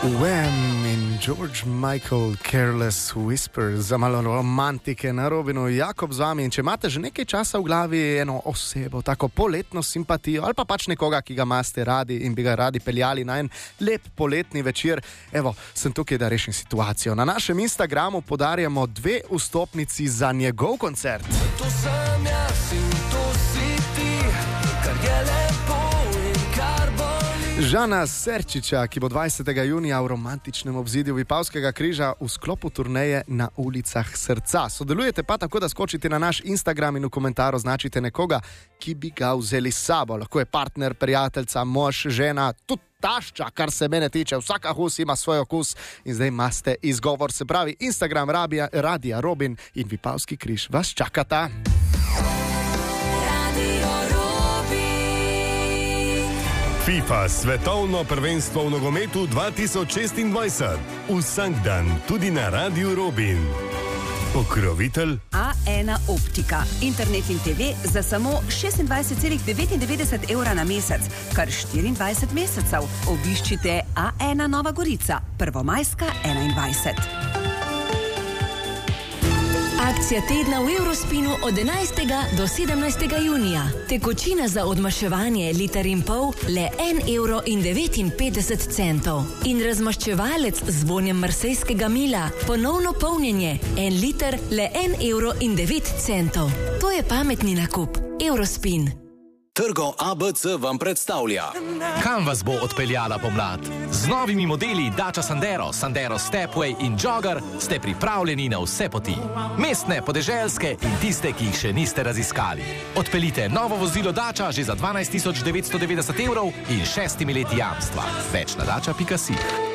Wham in George Michael Careless Whisper, za malo romantike na Robinu. Jakob z vami, in če imate že nekaj časa v glavi eno osebo, tako poletno simpatijo ali pa pač nekoga, ki ga imate radi in bi ga radi peljali na en lep poletni večer, evo, sem tukaj, da rešim situacijo. Na našem Instagramu podarjamo 2 vstopnici za njegov koncert. To sem jaz in to si ti, kar je lepo in kar boli. Žana Serčiča, ki bo 20. junija v romantičnem obzidju Vipavskega križa v sklopu turneje Na ulicah srca. Sodelujete pa tako, da skočite na naš Instagram in v komentar označite nekoga, ki bi ga vzeli s sabo. Lahko je partner, prijateljca, mož, žena, tudi tašča, kar se mene tiče. Vsaka hus ima svoj okus in zdaj imate izgovor. Se pravi, Instagram Radia Robin in Vipavski križ vas čakata. FIFA svetovno prvenstvo v nogometu 2026. Vsak dan tudi na Radiu Robin. Pokrovitelj A1 Optika. Internet in TV za samo 26,99 evra na mesec, kar 24 mesecev. Obiščite A1 Nova Gorica, Prvomajska 21. Akcija tedna v Eurospinu od 11. do 17. junija. Tekočina za odmaševanje liter in pol le 1,59 €. In razmaščevalec z vonjem marsejskega mila, ponovno polnjenje, 1 liter le 1,09 €. To je pametni nakup. Eurospin. Trgo ABC vam predstavlja. Kam vas bo odpeljala pomlad? Z novimi modeli Dacia Sandero, Sandero Stepway in Jogger ste pripravljeni na vse poti. Mestne, podeželske in tiste, ki jih še niste raziskali. Odpeljite novo vozilo Dacia že za 12.990 € in 6 leti jamstva. Več na dacia.si.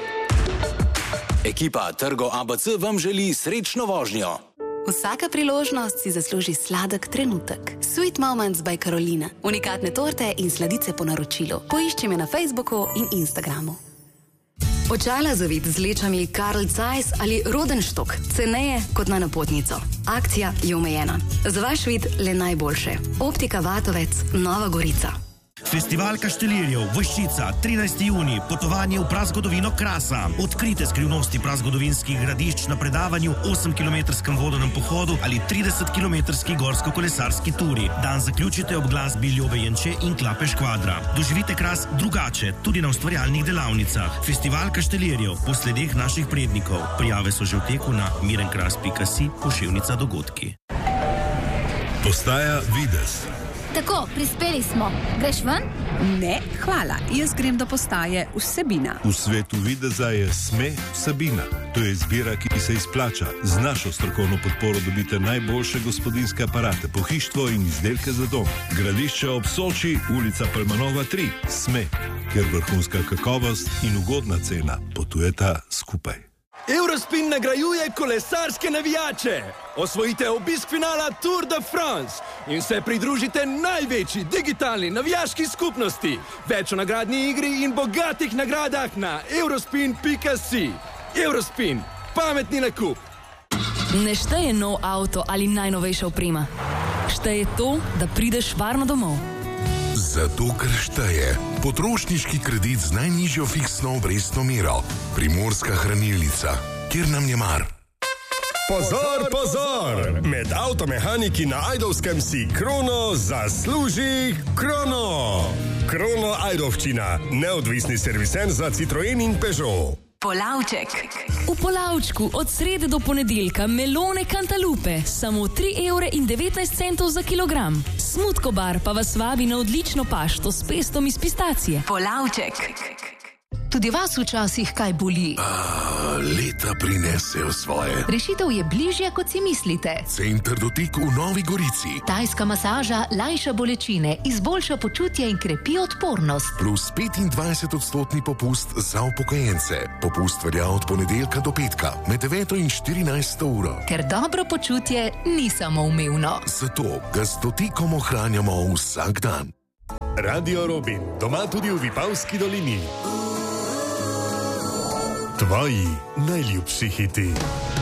Ekipa Trgo ABC vam želi srečno vožnjo. Vsaka priložnost si zasluži sladek trenutek. Sweet Moments by Carolina. Unikatne torte in sladice po naročilu. Poišči me na Facebooku in Instagramu. Očala za vid z lečami Carl Zeiss ali Rodenstock. Ceneje kot na napotnico. Akcija je omejena. Za vaš vid le najboljše. Optika Vatovec, Nova Gorica. Festival Kaštelirjev, Voščica, 13. junij, potovanje v prazgodovino Krasa. Odkrite skrivnosti prazgodovinskih gradišč na predavanju, 8-kilometrskem vodenem pohodu ali 30-kilometrski gorsko-kolesarski turi. Dan zaključite ob glasbi Ljove Jenče in Klape Škvadra. Doživite Kras drugače, tudi na ustvarjalnih delavnicah. Festival Kaštelirjev, po sledeh naših prednikov. Prijave so že v teku na mirenkras.si, poševnica dogodki. postaja Videz. Tako, prispeli smo. Greš ven? Ne, hvala. Jaz grem do postaje Vsebina. V svetu videza je SME vsebina. To je izbira, ki se izplača. Z našo strokovno podporo dobite najboljše gospodinjske aparate, pohištvo in izdelke za dom. Gradišče ob Soči, ulica Palmanova 3. SME, kjer vrhunska kakovost in ugodna cena potujeta skupaj. Eurospin nagrajuje kolesarske navijače. Osvojite obisk finala Tour de France in se pridružite največji digitalni navijaški skupnosti. Več o nagradni igri in bogatih nagradah na eurospin.si. Eurospin, pametni nakup. Ne šteje nov avto ali najnovejša oprema. Šteje to, da prideš varno domov. Zato, ker šteje potrošniški kredit z najnižjo fiksno obrestno mero. Primorska hranilnica, kjer nam je mar. Pozor, pozor! Med avtomehaniki na Ajdovskem si Krono zasluži Krono! Krono Ajdovščina, neodvisni servisen za Citroen in Peugeot. Polavček. V Polavčku od srede do ponedeljka melone Cantalupe, samo 3,19 € za kilogram. Smutko bar pa vas vabi na odlično pašto s pestom iz pistacije. Polavček. Tudi vas včasih kaj boli. Leta prinesejo svoje. Rešitev je bližje, kot si mislite. Center Dotik v Novi Gorici. Tajska masaža lajša bolečine, izboljša počutje in krepi odpornost. Plus 25% popust za upokojence. Popust velja od ponedeljka do petka, med 9 in 14 uro. Ker dobro počutje ni samoumevno. Zato ga s Dotikom ohranjamo vsak dan. Radio Robin, doma tudi v Vipavski dolini. Tvoji najljubši hiti.